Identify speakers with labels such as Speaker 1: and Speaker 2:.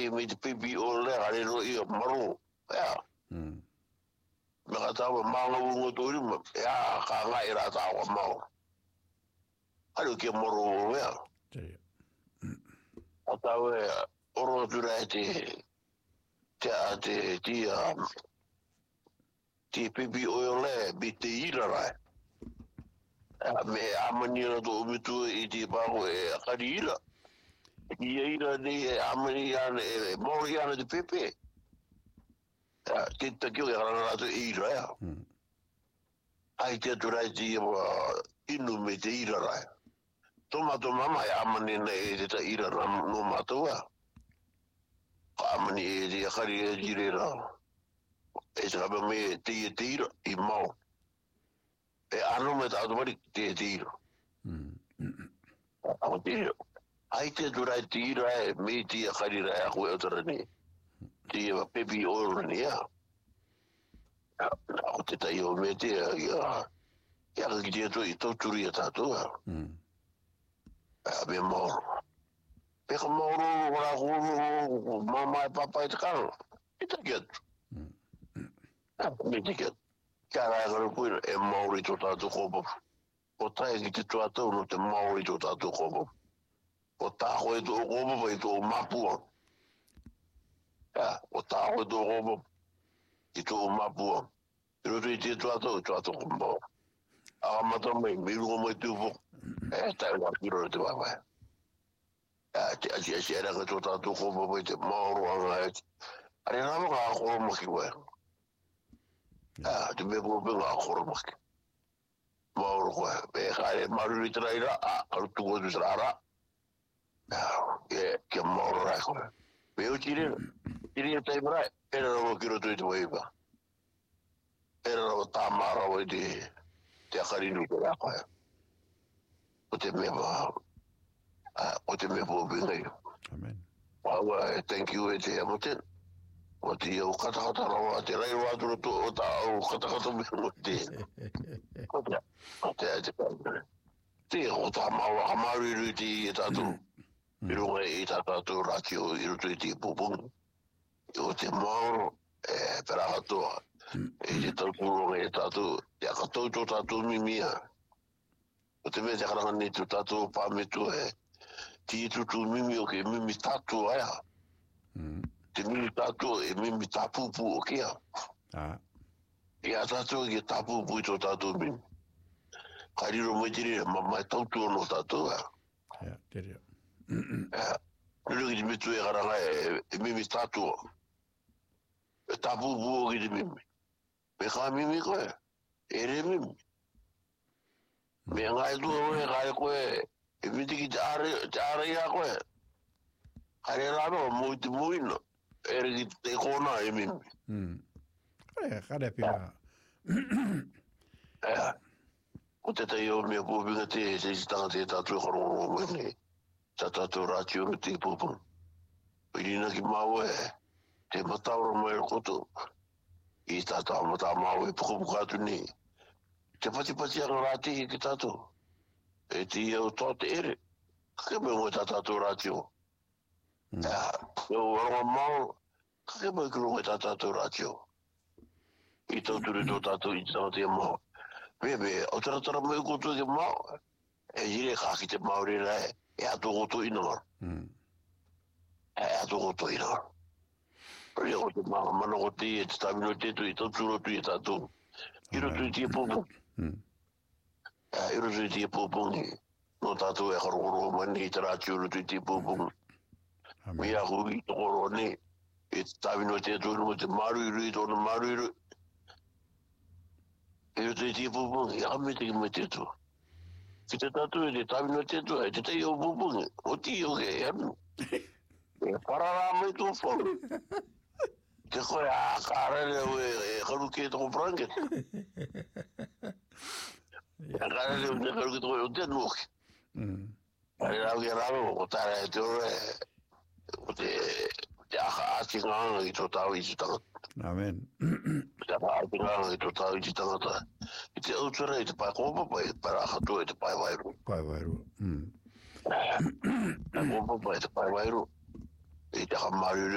Speaker 1: ke me te pipi o le ale ro I maro ya me ka tawa manga ungo tori ma ya ka nga ira tawa mau alo ke maro ya atawe oro dura te pipi o le bite ira rai me amani no do mitu I te pago e karira ira ni amani ane mori ane de pipi te kio ya rana to ira ya ai te turai ti inu me te ira rai tomato mama ya amani ne te ira no matua amani e te karira jirera e se kabe me te ira I mau e ano me ta automati te ira Ako tiro. Ai te turai tira e me tia karira e ako e otara ni. Tia pepi oro ni ya. Ako te tai o me tia ya. Ya ka ki tia tu I tau turi a tātua. Me mauro. Peka mauro wala kuru mama e papa e te karo. I te kiatu. Me te kiatu. Kia rai karo puina e mauro I tō tātua kopa. O tai ki te tuatau no te mauro I tō tātua kopa. O tāko e tō kopa I tō mapua. O tāko e tō kopa I tō mapua. I roto I te tuatau kopa. A mata mai, miru mai tūpo. Tai wā kiro te wawai. Te asi era ka tō tātou kopa mai te mauro anga e. Are nama ka akoro maki wai. Te me kope ngā akoro maki. Mauro koe. E kare maruri te raira, aru tuko tu sarara. Ke mauro rai koe. Me o tiri tai marai, era rawa kiro tu I te waipa. Era rawa tāmara wai te akarinu te rakoe. O te mewa, o te me pōpingai.
Speaker 2: Amen.
Speaker 1: Wawa, thank you e te amoten. O te au katakata rawa, te rai wāturo tō o tā au katakata me o te. O te ai te kāpere. Te o tā mawa hamaruru te I tātou. I runga I tātou rātio I roto I te pōpungi. O te maoro e perahatoa. E te taupurunga E tātou. Te akatou tō tātou mimia. O te mea te karanga ni tō tātou pāmetu e. Ti tutu mimi o ke mimi tātou aia. Te mimi tātou e mimi tāpupu o kia. E a tātou ke tāpupu I tō tātou mimi. Kairiro mai tiri mamai tautua no tātou aia.
Speaker 2: Ja, tiri.
Speaker 1: Nuru ki te mitu e karanga e mimi tātua. E tāpupu o ki te mimi. Me kā mimi koe. E re mimi. Me ngai tua oe kai koe. E miti ki te are ia koe. Kare rano mui te muino. E re ki te kona e mimi.
Speaker 2: Kare pia.
Speaker 1: O te tai o mea pōpinga te sitanga te tātua korongo mwene. Ta tātua rātio me te pōpinga. O irina ki mau e. Te mataura mai o koto. I tātua mata mau e pukapuka ni. Te pati anga rāti ki tātua. E te iau tō te ere. Kake mai ngoi tātua rātio. E o aronga mau. Kake mai kiro ngoi tātua rātio. I tauturi tō tātua I tanga te mau. Bebe, o taratara mai koto ke mau. E jire kaki te mau re rai. E ato koto ina. E ato koto ina. Pari o te mau mana ko te e te tamino te tu I tauturo tu I tātou. Iro tu I te pōpō. Iro tu I te pōpō ni. No tātou e karokoro mani I te rātio iro tu I te pōpō. Mea hui I tokoro ni. E te tamino te tu ino te maru iru I tōna maru iru. Iro tu I te pōpō. E ame te ki mai te tu. Ki te tātou e te tamino te tu. E te tei o pōpō. O ti o ke e anu. E parara mai tō whau. Te koe a kārere o e karu ke toko pranget. E kārere o te karu ke toko o te nuoki. Pare rau ke rau o tāra e te ora o te aka ati nganga I tō tau I te tangata.
Speaker 2: Amen.
Speaker 1: Te aka ati nganga I tō tau I te tangata. I te autura I te pai kōpapa I para akatua I te pai wairu.
Speaker 2: Pai wairu.
Speaker 1: Kōpapa I te pai wairu. I te aka mariru.